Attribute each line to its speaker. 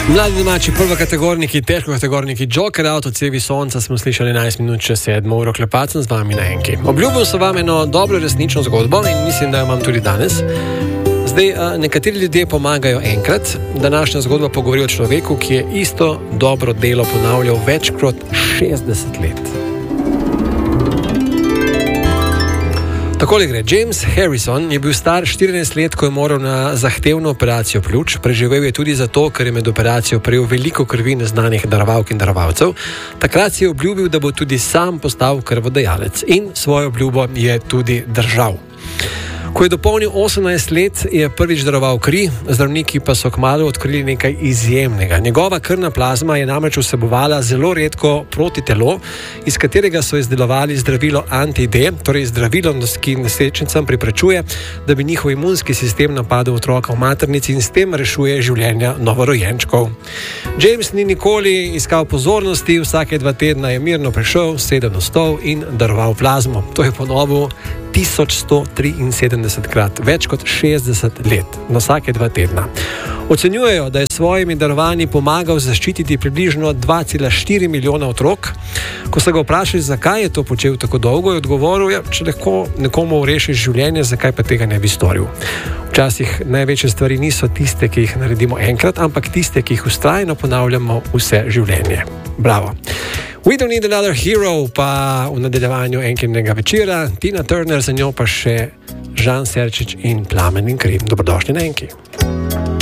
Speaker 1: Mladi domači prvokategorniki, težkokategorniki Joker Out od cevi sonca smo slišali 11 minut čez 7 uro, klepacem z vami na enki. Obljubil sem vam eno dobro resnično zgodbo in mislim, da jo imam tudi danes. Zdaj, nekateri ljudje pomagajo enkrat. Današnja zgodba pogovori o človeku, ki je isto dobro delo ponavljal več kot 60 let. Takole gre. James Harrison je bil star 14 let, ko je moral na zahtevno operacijo pljuč. Preživel je tudi zato, ker je med operacijo prejel veliko krvi neznanih darovalk in darovalcev. Takrat si je obljubil, da bo tudi sam postal krvodajalec in svojo obljubo je tudi držal. Ko je dopolnil 18 let, je prvič daroval kri, zdravniki pa so kmalu odkrili nekaj izjemnega. Njegova krvna plazma je namreč vsebovala zelo redko protitelo, iz katerega so izdelovali zdravilo anti-D, torej zdravilo, ki nosečnicam preprečuje, da bi njihov imunski sistem napadel otroka v maternici in s tem rešuje življenja novorojenčkov. James ni nikoli iskal pozornosti, vsake 2 tedna je mirno prišel, sedel na stol in daroval plazmo. To je ponovil 1173 krat, več kot 60 let, na vsake 2 tedna. Ocenjujejo, da je s svojimi darovanji pomagal zaščititi približno 2,4 milijona otrok. Ko so ga vprašali, zakaj je to počel tako dolgo, je odgovoril, če lahko nekomu rešiš življenje, zakaj pa tega ne bi storil. Včasih največje stvari niso tiste, ki jih naredimo enkrat, ampak tiste, ki jih vztrajno ponavljamo vse življenje. Bravo! We Don't Need Another Hero pa v nadaljevanju enkinega večera, Tina Turner, za njo pa še Žan Serčič in Plamen in kri. Dobrodošli na enki.